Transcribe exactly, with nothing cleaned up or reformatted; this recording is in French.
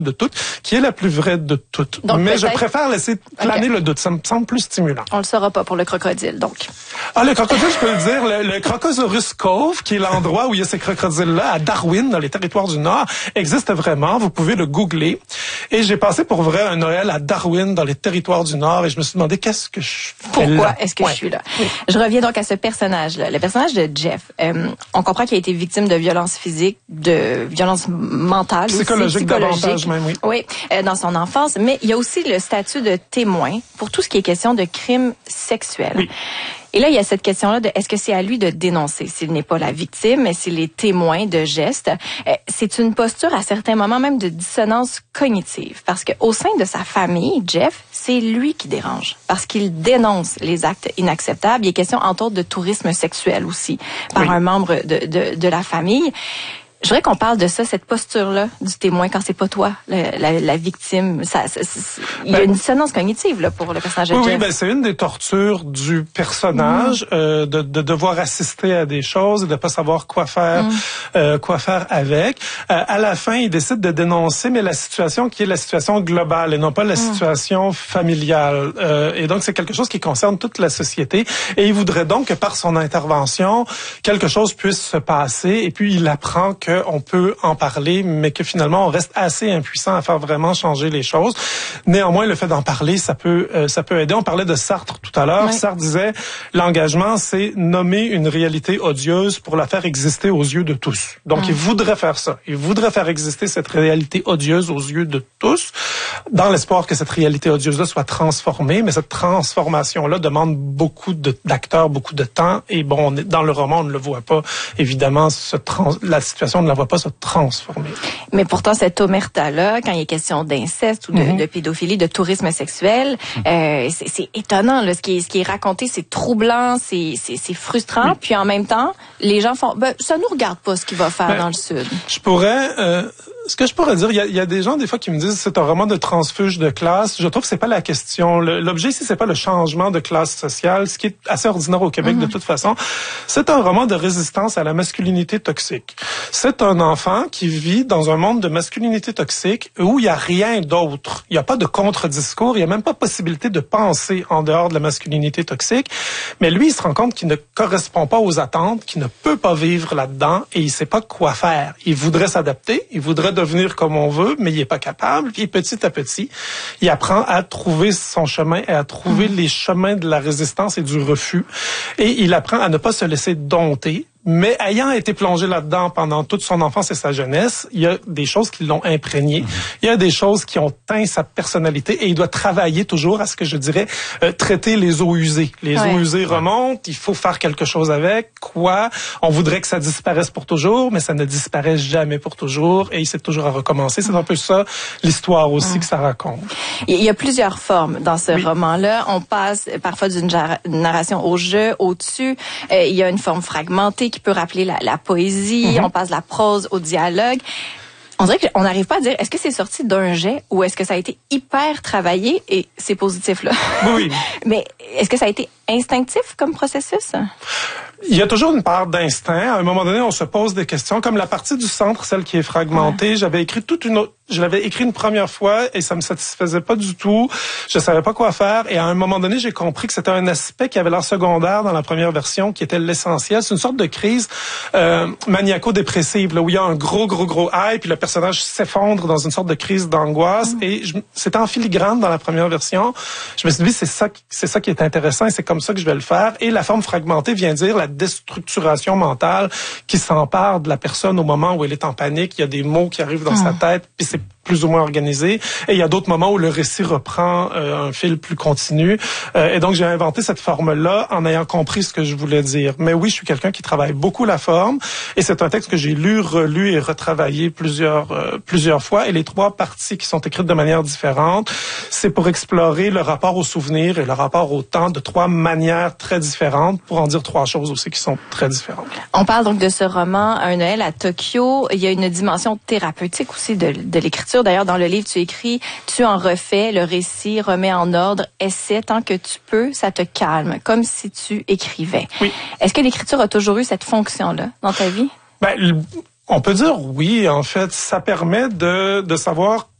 de toutes, qui est la plus vraie de toutes. Donc, mais je préfère laisser planer okay. le doute. Ça me semble plus stimulant. On le saura pas pour le crocodile, donc. Ah, le crocodile, je peux le dire, le, le Crocosaurus Cove, qui est l'endroit où il y a ces crocodiles-là, à Darwin, dans les territoires du Nord, existe vraiment. Vous pouvez le googler. Et j'ai passé pour vrai un Noël à Darwin, dans les territoires du Nord, et je me suis demandé qu'est-ce que je fais là. Pourquoi est-ce que ouais. je suis là? Oui. Je reviens donc à ce personnage-là. Le personnage de Jeff. Euh, on comprend qu'il a été victime de violences physiques, de violences mentales, psychologique, aussi, psychologique davantage même, oui. Oui, euh, dans son enfance. Mais il y a aussi le statut de témoin pour tout ce qui est question de crimes sexuels. Oui. Et là, il y a cette question-là de est-ce que c'est à lui de dénoncer s'il n'est pas la victime, mais s'il est témoin de gestes. Euh, c'est une posture à certains moments même de dissonance cognitive, parce que au sein de sa famille, Jeff, c'est lui qui dérange, parce qu'il dénonce les actes inacceptables. Il est question entre autres de tourisme sexuel aussi par oui. un membre de, de, de la famille. Je voudrais qu'on parle de ça, cette posture-là du témoin quand c'est pas toi, la, la, la victime. Ça, ça, ça, il y a ben, une dissonance cognitive là pour le personnage de oui, Jeff. Oui, ben c'est une des tortures du personnage, mmh. euh, de, de devoir assister à des choses et de pas savoir quoi faire, mmh. euh, quoi faire avec. Euh, à la fin, il décide de dénoncer, mais la situation qui est la situation globale et non pas la mmh. situation familiale. Euh, et donc c'est quelque chose qui concerne toute la société. Et il voudrait donc que par son intervention, quelque chose puisse se passer. Et puis il apprend que on peut en parler, mais que finalement on reste assez impuissant à faire vraiment changer les choses. Néanmoins, le fait d'en parler, ça peut, euh, ça peut aider. On parlait de Sartre tout à l'heure. Oui. Sartre disait, l'engagement, c'est nommer une réalité odieuse pour la faire exister aux yeux de tous. Donc, hum. il voudrait faire ça. Il voudrait faire exister cette réalité odieuse aux yeux de tous, dans l'espoir que cette réalité odieuse-là soit transformée. Mais cette transformation-là demande beaucoup de, d'acteurs, beaucoup de temps. Et bon, on est, dans le roman, on ne le voit pas. Évidemment, ce trans, la situation on ne la voit pas se transformer. Mais pourtant, cette omerta-là, quand il est question d'inceste ou de, mm-hmm. de pédophilie, de tourisme sexuel, mm-hmm. euh, c'est, c'est étonnant. Là. Ce, qui est, ce qui est raconté, c'est troublant, c'est, c'est, c'est frustrant. Oui. Puis en même temps, les gens font, ben, ça nous regarde pas ce qu'il va faire ben, dans le Sud. Je pourrais... Euh, ce que je pourrais dire, il y a, il y a des gens des fois qui me disent c'est un roman de transfuge de classe. Je trouve que c'est pas la question. Le, l'objet ici, c'est pas le changement de classe sociale, ce qui est assez ordinaire au Québec mm-hmm. de toute façon. C'est un roman de résistance à la masculinité toxique. C'est un enfant qui vit dans un monde de masculinité toxique où il y a rien d'autre. Il y a pas de contre-discours, il y a même pas possibilité de penser en dehors de la masculinité toxique. Mais lui, il se rend compte qu'il ne correspond pas aux attentes, qu'il ne peut pas vivre là-dedans et il sait pas quoi faire. Il voudrait s'adapter, il voudrait devenir comme on veut, mais il est pas capable. Puis petit à petit, il apprend à trouver son chemin et à trouver mmh. les chemins de la résistance et du refus. Et il apprend à ne pas se laisser dompter. Mais ayant été plongé là-dedans pendant toute son enfance et sa jeunesse, il y a des choses qui l'ont imprégné. Mmh. Il y a des choses qui ont teint sa personnalité et il doit travailler toujours à ce que je dirais euh, traiter les eaux usées. Les ouais. eaux usées remontent, il faut faire quelque chose avec. Quoi? On voudrait que ça disparaisse pour toujours, mais ça ne disparaît jamais pour toujours et c'est toujours à recommencer. C'est un peu ça l'histoire aussi mmh. que ça raconte. Il y a plusieurs formes dans ce oui. roman-là. On passe parfois d'une narration au jeu, au-dessus. Euh, il y a une forme fragmentée qui peut rappeler la, la poésie, mm-hmm. on passe de la prose au dialogue. On dirait qu'on n'arrive pas à dire est-ce que c'est sorti d'un jet ou est-ce que ça a été hyper travaillé et c'est positif là. Oui. Mais est-ce que ça a été instinctif comme processus? Il y a toujours une part d'instinct. À un moment donné, on se pose des questions. Comme la partie du centre, celle qui est fragmentée, ouais. j'avais écrit toute une autre... Je l'avais écrit une première fois et ça me satisfaisait pas du tout. Je savais pas quoi faire. Et à un moment donné, j'ai compris que c'était un aspect qui avait l'air secondaire dans la première version, qui était l'essentiel. C'est une sorte de crise euh, maniaco-dépressive, là, où il y a un gros, gros, gros hype, puis le personnage s'effondre dans une sorte de crise d'angoisse. Mmh. Et je, c'était en filigrane dans la première version. Je me suis dit, c'est ça, c'est ça qui est intéressant et c'est comme ça que je vais le faire. Et la forme fragmentée vient dire la déstructuration mentale qui s'empare de la personne au moment où elle est en panique. Il y a des mots qui arrivent dans mmh. sa tête, puis c'est plus ou moins organisé. Et il y a d'autres moments où le récit reprend euh, un fil plus continu. Euh, et donc, j'ai inventé cette forme-là en ayant compris ce que je voulais dire. Mais oui, je suis quelqu'un qui travaille beaucoup la forme. Et c'est un texte que j'ai lu, relu et retravaillé plusieurs euh, plusieurs fois. Et les trois parties qui sont écrites de manière différente, c'est pour explorer le rapport au souvenir et le rapport au temps de trois manières très différentes, pour en dire trois choses aussi qui sont très différentes. On parle donc de ce roman, Un Noël à Tokyo. Il y a une dimension thérapeutique aussi de, de l'écriture. D'ailleurs, dans le livre, tu écris, tu en refais, le récit remet en ordre, essaie tant que tu peux, ça te calme, comme si tu écrivais. Oui. Est-ce que l'écriture a toujours eu cette fonction-là dans ta vie? Ben, on peut dire oui, en fait. Ça permet de, de savoir